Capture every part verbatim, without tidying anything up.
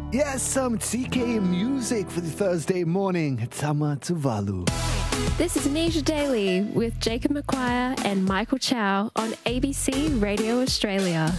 Yes, some T K music for the Thursday morning. Tama Tuvalu. This is Nisha Daly with Jacob McQuire and Michael Chow on A B C Radio Australia.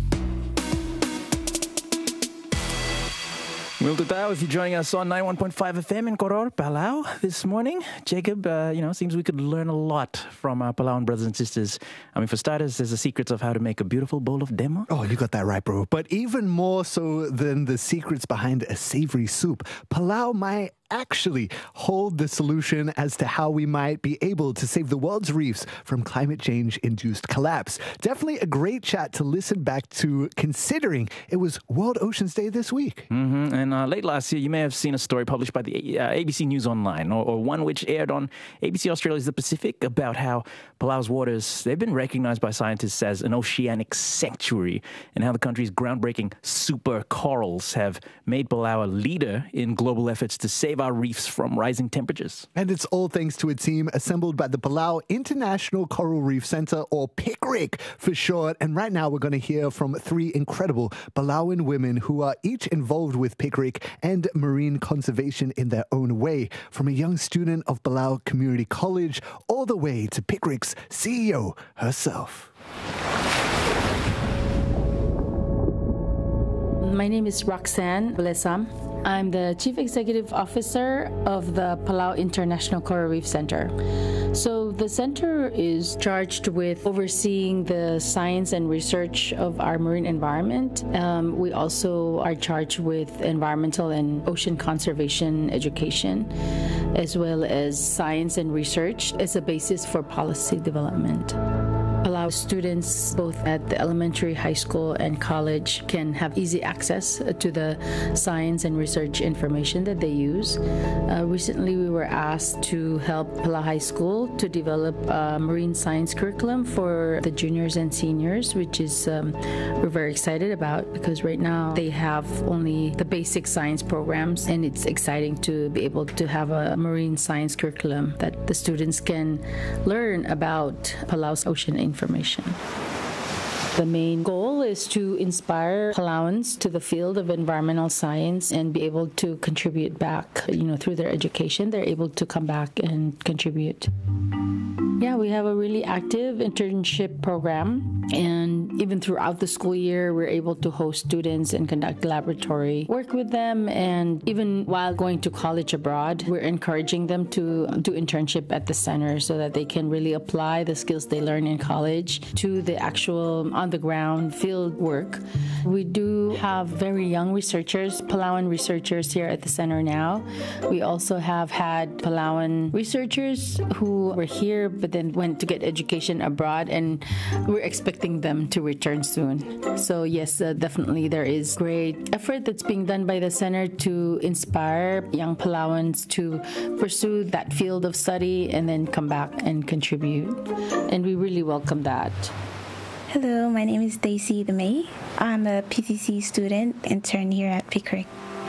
Will Tutao, if you're joining us on ninety-one point five F M in Koror, Palau this morning. Jacob, uh, you know, seems we could learn a lot from our Palauan brothers and sisters. I mean, for starters, there's the secrets of how to make a beautiful bowl of demo. Oh, you got that right, bro. But even more so than the secrets behind a savory soup, Palau might actually hold the solution as to how we might be able to save the world's reefs from climate change-induced collapse. Definitely a great chat to listen back to, considering it was World Oceans Day this week. Mm-hmm. And uh, late last year, you may have seen a story published by the uh, A B C News Online, or, or one which aired on A B C Australia's The Pacific, about how Palau's waters, they've been recognized by scientists as an oceanic sanctuary, and how the country's groundbreaking super corals have made Palau a leader in global efforts to save our reefs from rising temperatures. And it's all thanks to a team assembled by the Palau International Coral Reef Centre, or PICRIC for short. And right now we're going to hear from three incredible Palauan women who are each involved with PICRIC and marine conservation in their own way, from a young student of Palau Community College all the way to PICRIC's C E O herself. My name is Roxanne Blesam. I'm the Chief Executive Officer of the Palau International Coral Reef Center. So the center is charged with overseeing the science and research of our marine environment. Um, we also are charged with environmental and ocean conservation education, as well as science and research as a basis for policy development. Allow students both at the elementary, high school, and college can have easy access to the science and research information that they use. Uh, recently, we were asked to help Palau High School to develop a marine science curriculum for the juniors and seniors, which is um, we're very excited about, because right now they have only the basic science programs, and it's exciting to be able to have a marine science curriculum that the students can learn about Palau's ocean information. The main goal is to inspire Palauans to the field of environmental science and be able to contribute back, you know, through their education. They're able to come back and contribute. Yeah, we have a really active internship program, and even throughout the school year, we're able to host students and conduct laboratory work with them. And even while going to college abroad, we're encouraging them to do internship at the center so that they can really apply the skills they learn in college to the actual on-the-ground field work. We do have very young researchers, Palauan researchers here at the center now. We also have had Palauan researchers who were here but then went to get education abroad, and we're expecting them to return soon. So yes, uh, definitely there is great effort that's being done by the center to inspire young Palauans to pursue that field of study and then come back and contribute. And we really welcome that. Hello, my name is Daisy DeMay. I'm a P C C student intern here at PICRIC.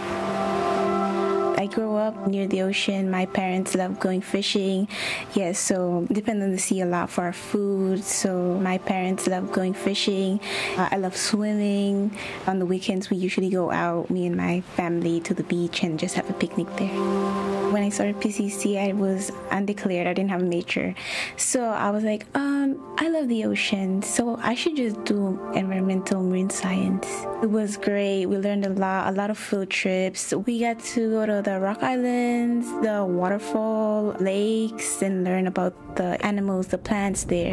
I grew up near the ocean. My parents love going fishing. Yes, so depend on the sea a lot for our food. So my parents love going fishing. Uh, I love swimming. On the weekends, we usually go out, me and my family, to the beach and just have a picnic there. When I started P C C, I was undeclared. I didn't have a major. So I was like, um, I love the ocean, so I should just do environmental marine science. It was great. We learned a lot, a lot of field trips. We got to go to the Rock Islands, the waterfall, lakes, and learn about the animals, the plants there.